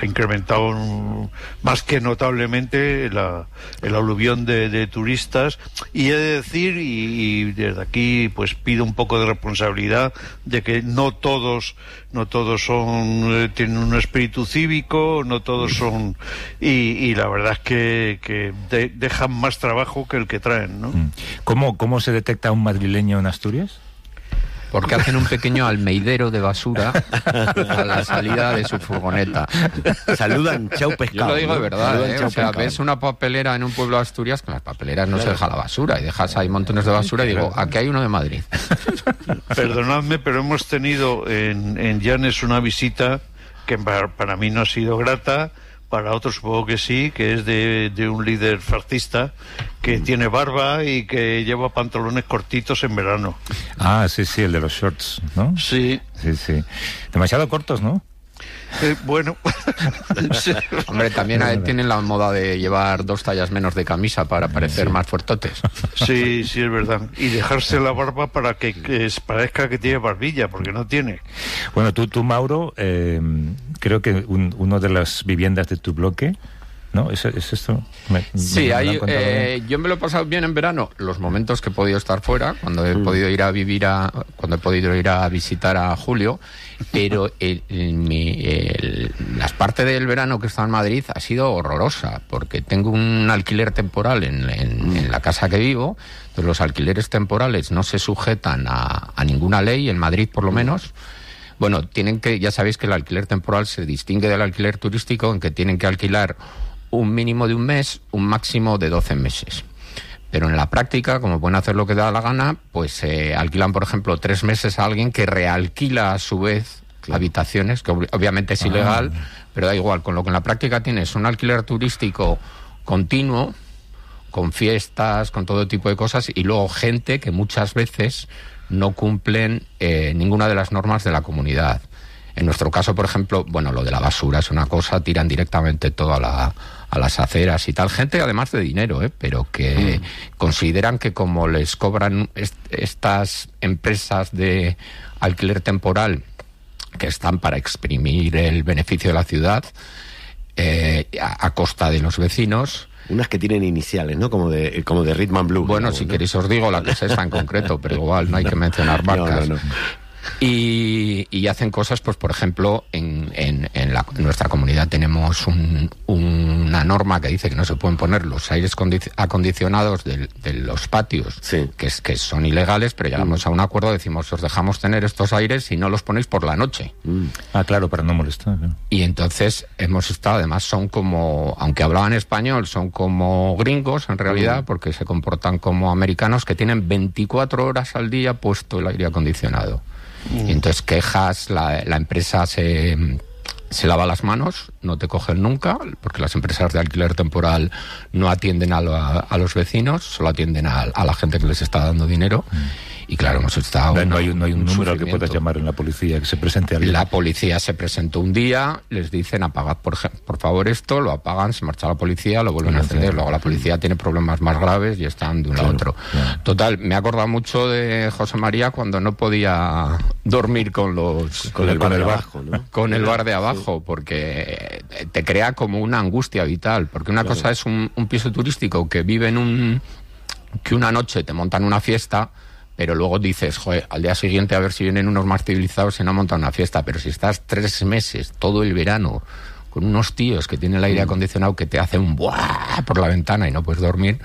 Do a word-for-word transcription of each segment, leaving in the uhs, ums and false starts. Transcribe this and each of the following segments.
se ha incrementado más que notablemente la, el aluvión de, de turistas, y he de decir, y, y desde aquí pues pido un poco de responsabilidad de que no todos no todos son eh, tienen un espíritu cívico, no todos son, y, y la verdad es que, que de, dejan más trabajo que el que traen, ¿no? ¿Cómo, cómo se detecta un madrileño en Asturias? Porque hacen un pequeño almeidero de basura a la salida de su furgoneta. Saludan, chau pescado. Yo lo digo de verdad, Saludan, ¿eh? chau O sea, pescado. ves una papelera en un pueblo de Asturias, con las papeleras no Claro. se deja la basura, y dejas ahí montones de basura, y digo, aquí hay uno de Madrid. Perdonadme, pero hemos tenido en, en Llanes una visita que para, para mí no ha sido grata, para otros supongo que sí, que es de, de un líder fascista que mm. tiene barba y que lleva pantalones cortitos en verano. Ah, sí, sí, el de los shorts, ¿no? Sí. Sí, sí. Demasiado cortos, ¿no? Eh, bueno. Sí. Hombre, también eh, tienen la moda de llevar dos tallas menos de camisa para parecer Sí. más fuertotes. Sí, sí, es verdad. Y dejarse la barba para que, que es, parezca que tiene barbilla, porque no tiene. Bueno, tú, tú Mauro, eh, creo que un, uno de las viviendas de tu bloque, ¿no? ¿Es, es esto? Me, Sí, me hay, eh, yo me lo he pasado bien en verano, los momentos que he podido estar fuera, cuando he mm. podido ir a vivir a, cuando he podido ir a visitar a Julio, pero el, el, mi, el, las partes del verano que he estado en Madrid ha sido horrorosa, porque tengo un alquiler temporal en, en, mm. en la casa que vivo. Entonces los alquileres temporales no se sujetan a, a ninguna ley, en Madrid por lo menos. Bueno, tienen que, ya sabéis que el alquiler temporal se distingue del alquiler turístico en que tienen que alquilar un mínimo de un mes, un máximo de doce meses. Pero en la práctica, como pueden hacer lo que da la gana, pues eh, alquilan, por ejemplo, tres meses a alguien que realquila a su vez claro. habitaciones, que ob- obviamente es ilegal, ah. pero da igual. Con lo que en la práctica tienes un alquiler turístico continuo, con fiestas, con todo tipo de cosas, y luego gente que muchas veces no cumplen eh, ninguna de las normas de la comunidad. En nuestro caso, por ejemplo, bueno, lo de la basura es una cosa, tiran directamente todo a, la, a las aceras y tal. Gente, además de dinero, ¿eh? Pero que mm. consideran que como les cobran est- estas empresas de alquiler temporal, que están para exprimir el beneficio de la ciudad, eh, a, a costa de los vecinos. Unas que tienen iniciales, ¿no? Como de, como de Rhythm and Blues. Bueno, digamos, si ¿no? queréis os digo la que es esa en concreto, pero igual no hay que mencionar marcas. No, no, no. Y, y hacen cosas, pues por ejemplo, en, en, en, la, en nuestra comunidad tenemos un, una norma que dice que no se pueden poner los aires condic- acondicionados de, de los patios, sí. que, es, que son ilegales, pero llegamos mm. a un acuerdo, decimos, os dejamos tener estos aires y no los ponéis por la noche. Mm. Ah, claro, para no molestar. ¿no? Y entonces hemos estado, además son como, aunque hablaban español, son como gringos en realidad, mm. porque se comportan como americanos que tienen veinticuatro horas al día puesto el aire acondicionado. Mm. Y entonces quejas, la, la empresa se, se lava las manos, no te cogen nunca, porque las empresas de alquiler temporal no atienden a, lo, a, a los vecinos, solo atienden a, a la gente que les está dando dinero. Mm. Y claro, hemos estado... No, no hay, no hay un, un número al que puedas llamar en la policía, que se presente alguien. La policía se presentó un día, les dicen apagad por, por favor esto, lo apagan, se marcha la policía, lo vuelven sí, a encender, sí. Luego la policía tiene problemas más graves y están de un lado a otro. Claro. Total, me he acordado mucho de José María cuando no podía dormir con los... Con el bar de abajo, ¿no? Con el bar de abajo, sí. Porque te crea como una angustia vital, porque una claro. cosa es un, un piso turístico que vive en un... que una noche te montan una fiesta... Pero luego dices, joder, al día siguiente a ver si vienen unos más civilizados y no montan una fiesta. Pero si estás tres meses, todo el verano, con unos tíos que tienen el aire acondicionado que te hacen un ¡buah! Por la ventana y no puedes dormir.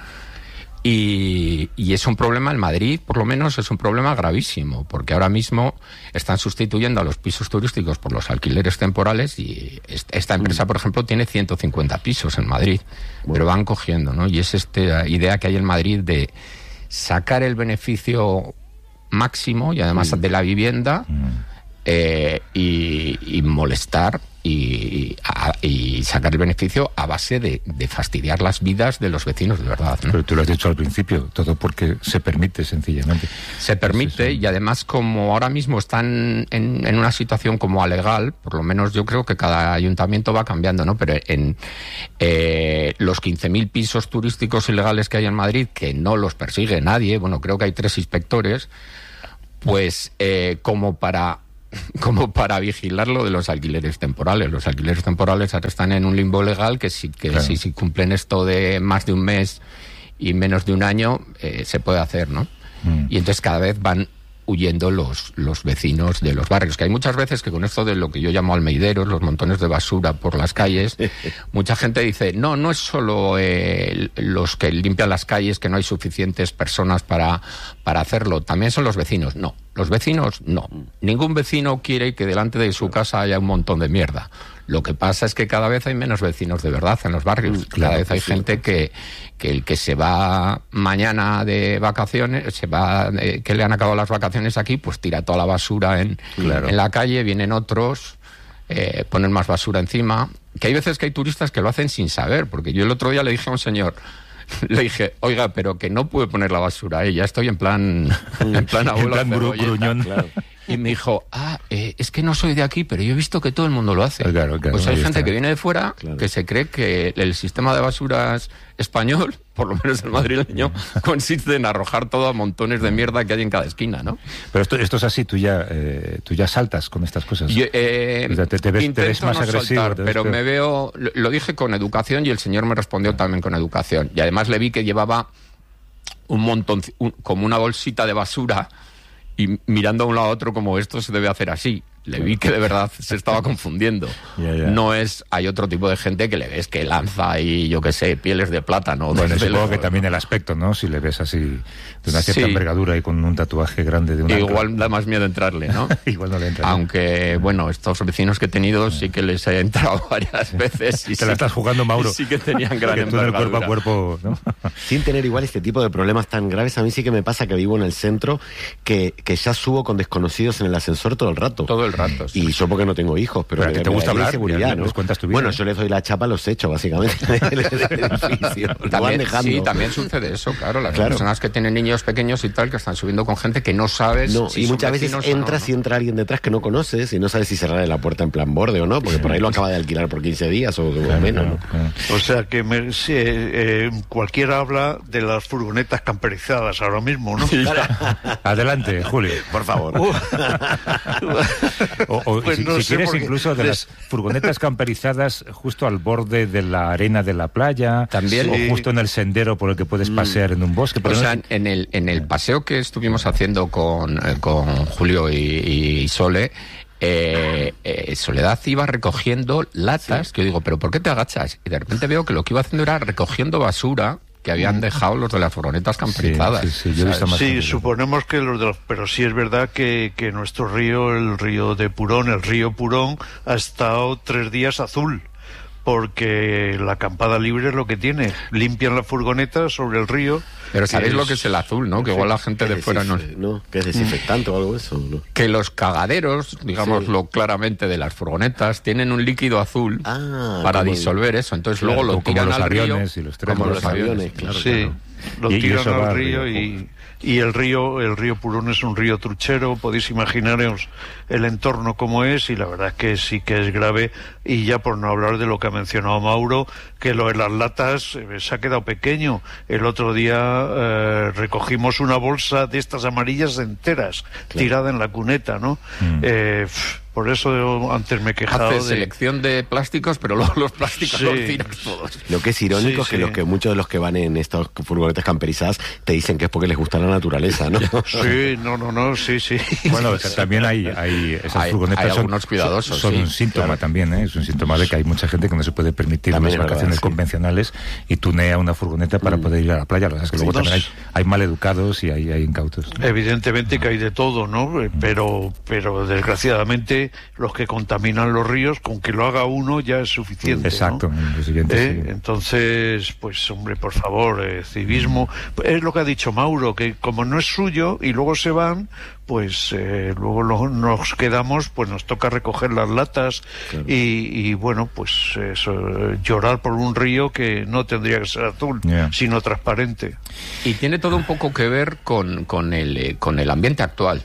Y, y es un problema en Madrid, por lo menos es un problema gravísimo, porque ahora mismo están sustituyendo a los pisos turísticos por los alquileres temporales y esta empresa, por ejemplo, tiene ciento cincuenta pisos en Madrid, bueno. Pero van cogiendo, ¿no? Y es esta idea que hay en Madrid de sacar el beneficio máximo y además mm. de la vivienda mm. eh, y, y molestar y, a, y sacar el beneficio a base de, de fastidiar las vidas de los vecinos de verdad, ¿no? Pero tú lo has dicho al principio, todo porque se permite sencillamente. Se permite y además como ahora mismo están en, en una situación como alegal, por lo menos yo creo que cada ayuntamiento va cambiando, ¿no? Pero en eh, los quince mil pisos turísticos ilegales que hay en Madrid, que no los persigue nadie, bueno, creo que hay tres inspectores, pues eh, como para como para vigilar lo de los alquileres temporales. Los alquileres temporales ahora están en un limbo legal que si, que claro. si, si cumplen esto de más de un mes y menos de un año, eh, se puede hacer, ¿no? Mm. Y entonces cada vez van huyendo los, los vecinos de los barrios. Que hay muchas veces que con esto de lo que yo llamo almeideros, los montones de basura por las calles, mucha gente dice, no, no es solo eh, los que limpian las calles, que no hay suficientes personas para, para hacerlo, también son los vecinos. No, los vecinos no. Ningún vecino quiere que delante de su casa haya un montón de mierda. Lo que pasa es que cada vez hay menos vecinos de verdad en los barrios. Cada vez hay gente que, que el que se va mañana de vacaciones, se va, eh, que le han acabado las vacaciones aquí, pues tira toda la basura en, claro. en la calle, vienen otros, eh, ponen más basura encima. Que hay veces que hay turistas que lo hacen sin saber, porque yo el otro día le dije a un señor, le dije, oiga, pero que no puede poner la basura, eh, ya estoy en plan, en plan abuelo. En plan gru- gruñón. Claro. Y me dijo, ah, eh, es que no soy de aquí, pero yo he visto que todo el mundo lo hace. Claro, claro, pues hay gente está. que viene de fuera, claro. que se cree que el sistema de basuras español, por lo menos el madrileño, consiste en arrojar todo a montones de mierda que hay en cada esquina, ¿no? Pero esto, esto es así, tú ya, eh, tú ya saltas con estas cosas. Yo, eh, o sea, te, te, ves, te ves más no agresivo. Soltar, pero ves, me veo, lo, lo dije con educación y el señor me respondió también con educación. Y además le vi que llevaba un montón, un, como una bolsita de basura, y mirando a un lado a otro como esto se debe hacer así. Le vi que de verdad se estaba confundiendo. Yeah, yeah. No es... Hay otro tipo de gente que le ves que lanza ahí, yo qué sé, pieles de plátano. Bueno, de supongo los... que también el aspecto, ¿no? Si le ves así, de una cierta sí. envergadura y con un tatuaje grande de un Igual da más miedo entrarle, ¿no? Igual no le entra. Aunque, bueno, estos vecinos que he tenido sí que les he entrado varias veces. Y Te sí, la estás jugando, Mauro. Sí que tenían gran envergadura. Cuerpo a cuerpo, ¿no? Sin tener igual este tipo de problemas tan graves, a mí sí que me pasa que vivo en el centro, que, que ya subo con desconocidos en el ascensor todo el rato. Todo el rato. Sí. Y yo porque no tengo hijos, pero, pero que te gusta hablar, seguridad, ¿no? Les cuentas tu vida. Bueno, yo les doy la chapa a los hechos, básicamente, del edificio. También, sí, también sucede eso, claro. Las claro. personas que tienen niños pequeños y tal, que están subiendo con gente que no sabes no, si y muchas veces entras no, ¿no? y entra alguien detrás que no conoces y no sabes si cerrarle la puerta en plan borde o no, porque por ahí lo acaba de alquilar por quince días o claro, menos, ¿no? Claro. O sea que me, sí, eh, cualquiera habla de las furgonetas camperizadas ahora mismo, ¿no? Sí, adelante, Julio. Por favor. Uh. o, o pues si, no si quieres porque... incluso de les... las furgonetas camperizadas justo al borde de la arena de la playa, también, o sí. justo en el sendero por el que puedes pasear mm. en un bosque. Pero o sea, no... en el en el paseo que estuvimos haciendo con, eh, con Julio y, y Sole, eh, eh, Soledad iba recogiendo latas, sí. que yo digo, ¿pero por qué te agachas? Y de repente veo que lo que iba haciendo era recogiendo basura que habían dejado los de las furgonetas camperizadas. Sí, sí, sí, yo he visto más sí suponemos que los de los... Pero sí es verdad que, que nuestro río, el río de Purón, el río Purón, ha estado tres días azul. Porque la acampada libre es lo que tiene. Limpian la furgoneta sobre el río. Pero sabéis es... lo que es el azul, ¿no? Que igual la gente de fuera no... no... Que es desinfectante mm. o algo de eso, ¿no? Que los cagaderos, digámoslo sí. claramente, de las furgonetas, tienen un líquido azul ah, para disolver el... eso. Entonces claro, luego lo tiran al río. Y los trenes, como los aviones, claro. Sí, claro. lo y, tiran y al río y... Y el río, el río Purón es un río truchero, podéis imaginaros el entorno como es, y la verdad es que sí que es grave, y ya por no hablar de lo que ha mencionado Mauro, que lo de las latas eh, se ha quedado pequeño. El otro día eh, recogimos una bolsa de estas amarillas enteras, claro. tirada en la cuneta, ¿no? Mm. Eh, pff, por eso antes me he quejado Hace de... selección de plásticos, pero luego los plásticos sí. los tiras todos. Lo que es irónico sí, es que, sí. los que muchos de los que van en estas furgonetas camperizadas te dicen que es porque les gusta la naturaleza, ¿no? Sí, no, no, no, sí, sí. Bueno, también hay, hay esas hay, furgonetas hay son, algunos cuidadosos, son sí, un síntoma claro. también, ¿eh? Es un síntoma de que hay mucha gente que no se puede permitir también las vacaciones verdad, sí. convencionales y tunea una furgoneta para mm. poder ir a la playa. Lo que es que luego sí, también hay, hay maleducados y hay, hay incautos. Evidentemente que hay de todo, ¿no? Pero, pero desgraciadamente los que contaminan los ríos, con que lo haga uno ya es suficiente. Exacto. ¿no? Lo siguiente, ¿Eh? sí. Entonces, pues hombre, por favor, eh, civismo. Es lo que ha dicho Mauro, que como no es suyo y luego se van, pues eh, luego lo, nos quedamos, pues nos toca recoger las latas claro. y, y bueno, pues eso, llorar por un río que no tendría que ser azul, yeah. sino transparente. Y tiene todo un poco que ver con, con, el, eh, con el ambiente actual.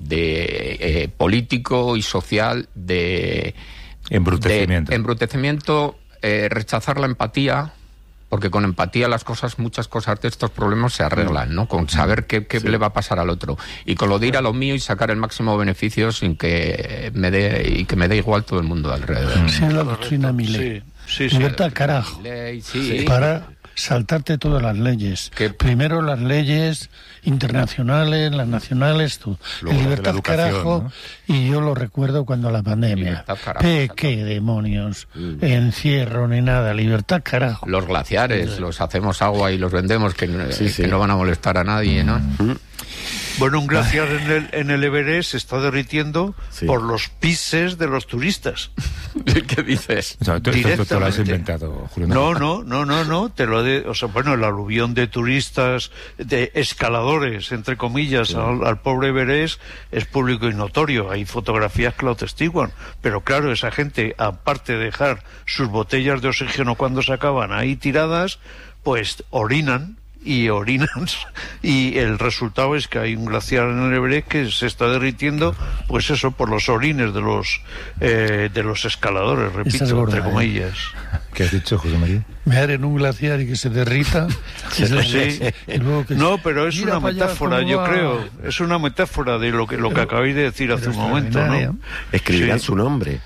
de eh, político y social de embrutecimiento, de embrutecimiento eh, rechazar la empatía Porque con empatía las cosas, muchas cosas de estos problemas se arreglan, ¿no? Con saber qué, qué sí. le va a pasar al otro. Y con lo de ir a lo mío y sacar el máximo beneficio sin que me dé, y que me dé igual todo el mundo alrededor. Sí, es la doctrina Milei. Sí, sí, sí. Libertad, carajo. Milei, sí. Para saltarte todas las leyes. ¿Qué? Primero las leyes internacionales, las nacionales, tú. Luego Libertad, la educación, carajo. ¿no? Y yo lo recuerdo cuando la pandemia. Libertad, carajo. ¿Qué, qué demonios? Mm. Encierro ni nada. Libertad, carajo. Los glaciares, sí. los hacemos agua y los vendemos, que, sí, eh, sí. que no van a molestar a nadie, ¿no? Mm. Bueno, un glaciar en el, en el Everest se está derritiendo sí. por los pises de los turistas. ¿Qué dices? O sea, tú, esto te lo has inventado, Julio. No, no, no, no, no, te lo de, o sea, bueno, el aluvión de turistas, de escaladores, entre comillas, sí. al, al pobre Everest es público y notorio. Hay fotografías que lo atestiguan. Pero claro, esa gente, aparte de dejar sus botellas de oxígeno cuando se acaban ahí tiradas, pues orinan. Y orinan, y el resultado es que hay un glaciar en el Everest que se está derritiendo, pues eso, por los orines de los eh, de los escaladores, repito, gorda, entre comillas. ¿eh? ¿Qué has dicho, José María? Mear en un glaciar y que se derrita. Sí, sí. Que no, pero es una metáfora, yo va. creo, es una metáfora de lo que lo que acabáis de decir hace un momento, ¿no? Escribirán sí. su nombre.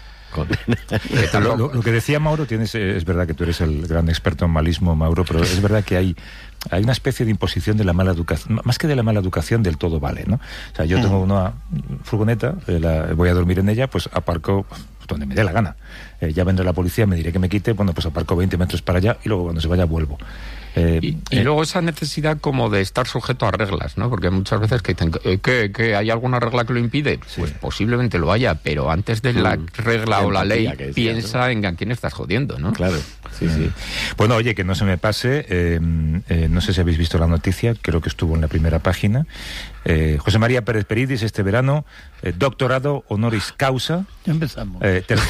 lo, lo, lo que decía Mauro, tienes, es verdad que tú eres el gran experto en malismo, Mauro, pero es verdad que hay hay una especie de imposición de la mala educación, más que de la mala educación, del todo vale, ¿no? O sea, yo mm. tengo una furgoneta, eh, la, voy a dormir en ella, pues aparco donde me dé la gana. Eh, ya vendrá la policía, me diré que me quite, bueno, pues aparco veinte metros para allá y luego cuando se vaya vuelvo. Eh, y, y eh, luego esa necesidad como de estar sujeto a reglas, ¿no? Porque muchas veces que dicen que, que hay alguna regla que lo impide, sí. pues posiblemente lo haya, pero antes de la regla o la ley decía, piensa, ¿no? en a quién estás jodiendo, ¿no? Claro, sí, sí. Bueno, oye, que no se me pase, eh, eh, no sé si habéis visto la noticia, creo que estuvo en la primera página. Eh, José María Pérez Peridis este verano, eh, doctorado honoris causa. Ya empezamos. Eh, ter-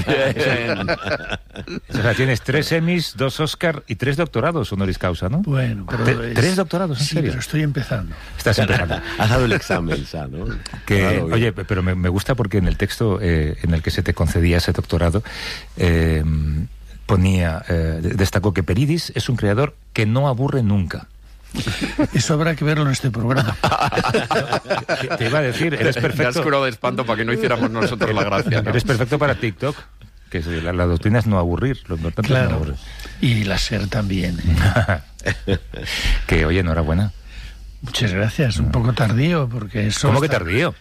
o sea, tienes tres Emmys, dos Oscar y tres doctorados honoris causa, ¿no? Bueno, pero Te- es... ¿Tres doctorados, en sí, serio? pero estoy empezando. Estás empezando. Has dado el examen ya, ¿no? Que, claro, oye, pero me, me gusta porque en el texto eh, en el que se te concedía ese doctorado eh, ponía, eh, destacó que Peridis es un creador que no aburre nunca. Eso habrá que verlo en este programa. te, te iba a decir, eres perfecto. Me has curado de espanto para que no hiciéramos nosotros la gracia, ¿no? Eres perfecto para TikTok, que la, la doctrina es no aburrir, lo importante claro. es no aburrir. Y la SER también. ¿eh? Que, oye, enhorabuena. Muchas gracias, un poco tardío, porque eso... ¿Cómo está... que tardío?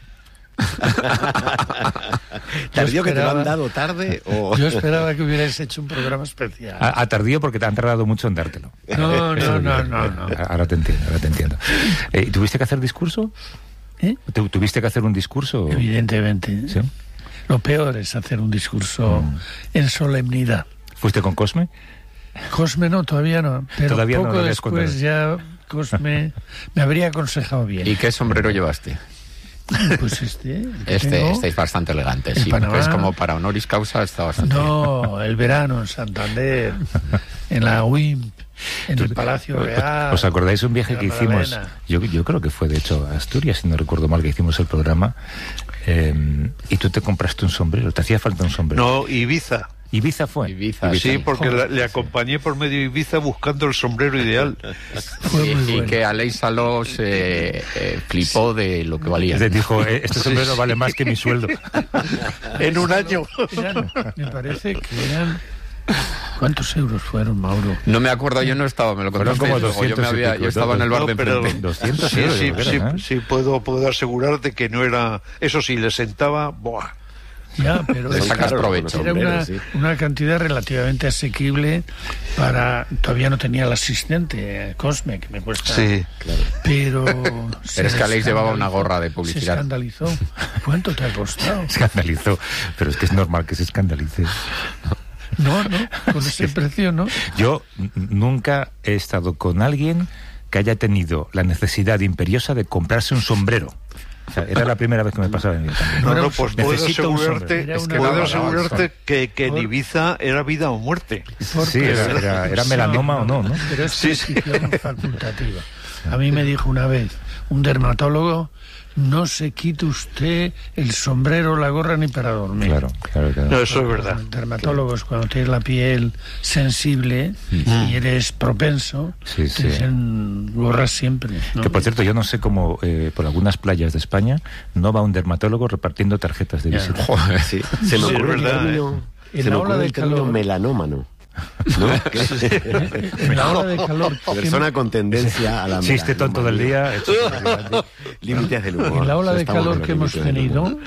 ¿Tardío que te lo han dado tarde? O... Yo esperaba que hubierais hecho un programa especial. A, a tardío porque te han tardado mucho en dártelo. No, no, no, no, no. Ahora te entiendo, ahora te entiendo. Eh, ¿Tuviste que hacer discurso? ¿Eh? ¿Tuviste que hacer un discurso? Evidentemente. ¿Sí? Lo peor es hacer un discurso mm. en solemnidad. ¿Fuiste con Cosme? Cosme no, todavía no. Pero todavía poco no después ya Cosme me habría aconsejado bien. ¿Y qué sombrero llevaste? Pues este. Este, tengo, este es bastante elegante, sí. Panamá. Es como para honoris causa, está bastante No, bien. el verano en Santander, en la U I M P, en el Palacio Real. ¿Os acordáis un viaje que hicimos? Yo, yo creo que fue de hecho a Asturias, si no recuerdo mal, que hicimos el programa. Eh, y tú te compraste un sombrero, te hacía falta un sombrero. No, Ibiza. Ibiza fue. Ibiza, sí, sí. porque la, le acompañé por medio de Ibiza buscando el sombrero ideal. Fue muy y, bueno. y que Aleix Salós eh, eh, flipó de lo que valía. Le dijo, eh, este sombrero vale más que mi sueldo. En un año. Eran, me parece que eran... ¿Cuántos euros fueron, Mauro? No me acuerdo, yo no estaba, me lo contaste. Como luego, yo, me había, yo estaba en el bar no, de pero, enfrente. doscientos sí, euros, sí, creo, sí, ¿eh? sí, puedo, puedo asegurarte que no era... Eso sí, le sentaba... ¡Buah! Ya, pero Le sacas provecho. Era una, sí. una cantidad relativamente asequible para... Todavía no tenía el asistente, Cosme, que me cuesta... Sí, claro. Pero... Pero es que Aleix llevaba una gorra de Se publicidad. escandalizó. ¿Cuánto te ha costado? Escandalizó, pero es que es normal que se escandalice. No, no, con ese precio, ¿no? Yo n- nunca he estado con alguien que haya tenido la necesidad imperiosa de comprarse un sombrero. O sea, era la primera vez que me pasaba en mi vida también. no, no, pues puedo Necesito un asegurarte, sombrero. Es que puedo daba, asegurarte daba, que, que en Ibiza era vida o muerte. Sí, era, era, era melanoma o no, ¿no? Pero es Sí, sí. prescripción facultativa. A mí me dijo una vez un dermatólogo, no se quite usted el sombrero, la gorra ni para dormir. Claro, claro, claro. No, eso es verdad. Los dermatólogos, cuando tienes la piel sensible Mm. y eres propenso, Sí, te sí. dicen gorras siempre, ¿no? Que por cierto, yo no sé cómo eh, por algunas playas de España no va un dermatólogo repartiendo tarjetas de Ya. visita. Joder. Sí, se me Sí, ocurre es el verdad, término, En se la me ola ocurre de el término calor. melanómano. ¿No? En la ola de calor, Persona con tendencia a la Chiste tonto del día. hecho por- Límites del humor. en la ola de Estamos en calor los que hemos límites del tenido, humor.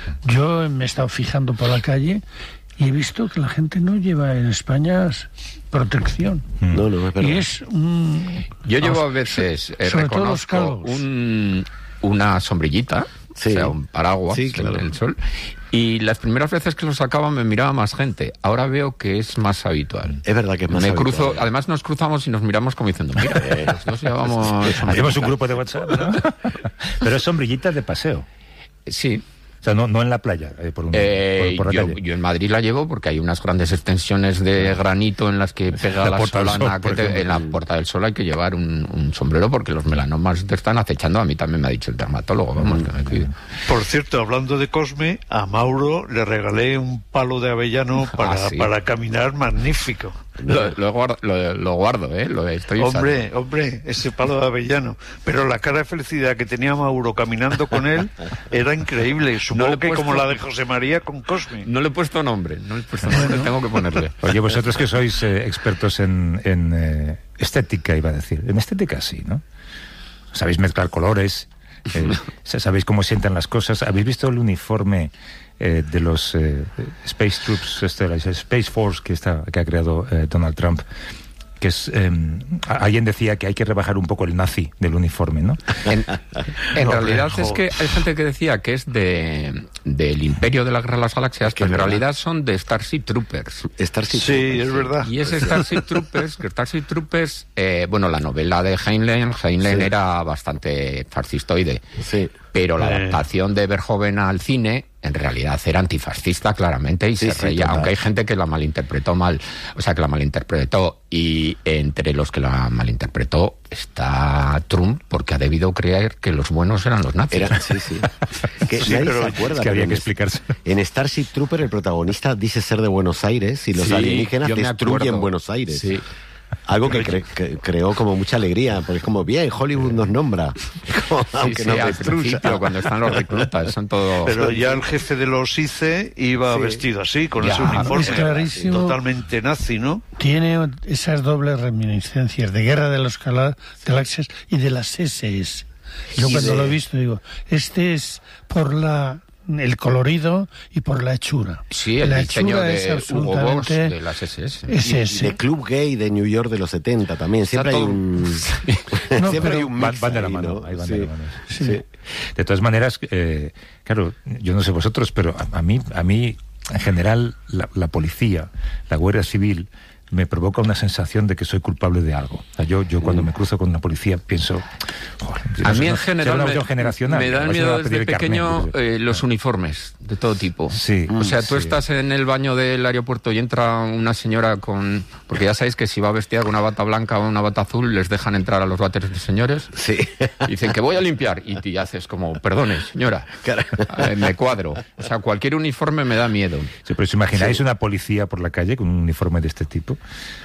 yo me he estado fijando por la calle y he visto que la gente no lleva en España protección. No, no, es verdad. Y es un... Yo llevo a veces, eh, sobre todo los reconozco, calvos. un, una sombrillita, Sí. o sea, un paraguas Sí, claro. en el sol, y las primeras veces que lo sacaba me miraba más gente. Ahora veo que es más habitual. Es verdad que es más me habitual. cruzo, además nos cruzamos y nos miramos como diciendo, mira, eh, los dos llevamos Hacemos sombrillita. un grupo de WhatsApp, ¿no? Pero es sombrillitas de paseo. Sí. O sea, no, no en la playa, eh, por, un, Eh, por, por la yo, calle. yo en Madrid la llevo porque hay unas grandes extensiones de granito en las que pega La la, Puerta del solana. Sol, por que te- ejemplo. en la Puerta del Sol hay que llevar un, un sombrero porque los melanomas te están acechando. A mí también me ha dicho el dermatólogo, vamos, que me cuide. Por cierto, hablando de Cosme, a Mauro le regalé un palo de avellano para, Ah, sí. para caminar magnífico. Lo, lo guardo, lo, lo guardo, ¿eh? Lo estoy usando. Hombre, hombre, ese palo de avellano. Pero la cara de felicidad que tenía Mauro caminando con él era increíble. Supongo No le he que puesto- como la de José María con Cosme. No le he puesto nombre, no le he puesto nombre, tengo que ponerle. Oye, vosotros que sois eh, expertos en, en eh, estética, iba a decir. En estética sí, ¿no? Sabéis mezclar colores, eh, sabéis cómo sientan las cosas. ¿Habéis visto el uniforme eh, de los eh, Space Troops, este, la Space Force que, está, que ha creado eh, Donald Trump? Que es, eh, alguien decía que hay que rebajar un poco el nazi del uniforme, ¿no? En, en No, realidad hombre, es jo. que hay gente que decía que es de del Imperio de la Guerra de las Galaxias, que que en es verdad. realidad son de Starship Troopers. Starship Sí, Troopers, es verdad. Y es Starship Troopers, que Starship Troopers, eh, bueno, la novela de Heinlein, Heinlein Sí. era bastante fascistoide, Sí. pero la Eh. adaptación de Verhoeven al cine en realidad era antifascista claramente y Sí, se sí, reía, total. aunque hay gente que la malinterpretó mal, o sea, que la malinterpretó, y entre los que la malinterpretó está Trump, porque ha debido creer que los buenos eran los nazis. Era, sí, sí. Que Sí, nadie pero se es acuerda. Es que había pero que en- explicarse. En Starship Trooper el protagonista dice ser de Buenos Aires y los Sí, alienígenas yo me destruyen acuerdo. Buenos Aires. Sí. Algo que, cre- que creó como mucha alegría, porque es como, bien, Hollywood nos nombra. Como, Sí, aunque sí, nos al destruya. principio, cuando están los reclutas, son todos... Pero ya el jefe de los I C E iba Sí. vestido así, con Ya, ese uniforme. es clarísimo. Totalmente nazi, ¿no? Tiene esas dobles reminiscencias de Guerra de las Gala- Galaxias y de las S S. Yo Y cuando de- lo he visto digo, este es por la el colorido y por la hechura. Sí, el la diseño hechura es de Hugo Boss absolutamente de las S S. Y S S. de Club Gay de New York de los setenta también. Siempre hay todo- un. No, siempre pero hay un Van, mix van de la ahí, mano, ¿no? ahí van Sí. de la mano. Sí. Sí. De todas maneras, eh, claro, yo no sé vosotros, pero a, a mí, a mí, en general, la, la policía, la Guardia Civil, me provoca una sensación de que soy culpable de algo. O sea, yo, yo cuando me cruzo con la policía pienso... joder, A no sé, mí en no- general será una me, cuestión generacional, me a dan ver si me va miedo a pedir desde el carnet, pequeño yo qué sé. eh, los uniformes de todo tipo. Sí, O sea, tú sí. estás en el baño del aeropuerto y entra una señora con... Porque ya sabéis que si va vestida con una bata blanca o una bata azul, les dejan entrar a los váteres de señores. Sí. Y dicen que voy a limpiar. Y te haces como, perdone, señora, Claro. eh, me cuadro. O sea, cualquier uniforme me da miedo. Sí, pero ¿os imagináis Sí. una policía por la calle con un uniforme de este tipo?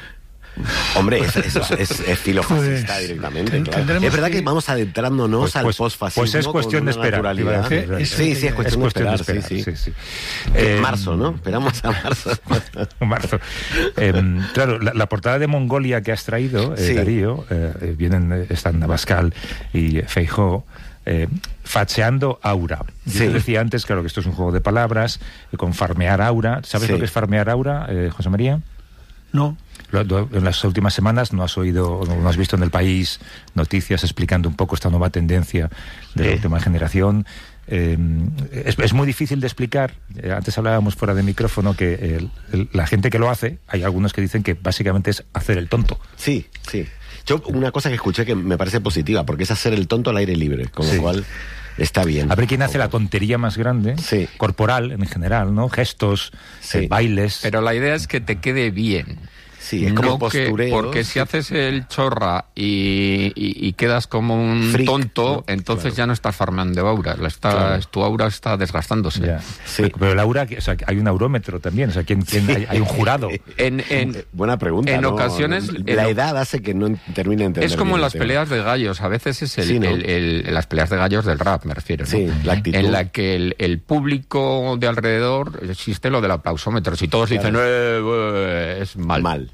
Hombre, eso, eso es, es, es filofascista Pues, directamente. ten- Claro. tendremos Es verdad que, que- vamos adentrándonos Pues- al pues- posfascismo. pues es cuestión con de una esperar, naturalidad. iba a decir. Sí, sí, es cuestión, es cuestión de de esperar. esperar, sí, sí. sí, sí. En Eh, marzo, ¿no? Esperamos a marzo. En marzo. Eh, claro, la, la portada de Mongolia que has traído, eh, Sí. Darío, eh, vienen, eh, están Abascal y Feijóo, eh, facheando aura. Yo Sí. te decía antes, claro, que esto es un juego de palabras, eh, con farmear aura. ¿Sabes Sí. lo que es farmear aura, eh, José María? no. Lo- lo- En las últimas semanas no has oído, no has visto en el país noticias explicando un poco esta nueva tendencia de la Sí. última generación. Eh, es, es muy difícil de explicar. Eh, antes hablábamos fuera de micrófono que el- el- la gente que lo hace, hay algunos que dicen que básicamente es hacer el tonto. Sí, sí. Yo una cosa que escuché que me parece positiva, porque es hacer el tonto al aire libre, con Sí. lo cual está bien. A ver quién hace la tontería más grande, Sí. corporal en general, ¿no? Gestos, Sí. eh, bailes. Pero la idea es que te quede bien. Sí, es como no postureo. Que, porque si haces el chorra y, y, y quedas como un Freak, tonto, ¿no? entonces Claro. ya no estás farmeando aura, la está, Claro. tu aura está desgastándose. Ya. Sí. Pero, pero el aura, o sea, hay un aurómetro también, o sea, ¿quién, quién- hay, hay un jurado. En, en, Eh, Buena pregunta. en ¿no? ocasiones- La en- edad hace que no termine de entender. es como bien en el las tema. peleas de gallos, a veces es el, Sí, ¿no? el- el- las peleas de gallos del rap, me refiero. ¿no? Sí, la actitud. En la que el, el público de alrededor existe lo del aplausómetro. Si todos Claro. dicen, eh, eh, es mal. Mal.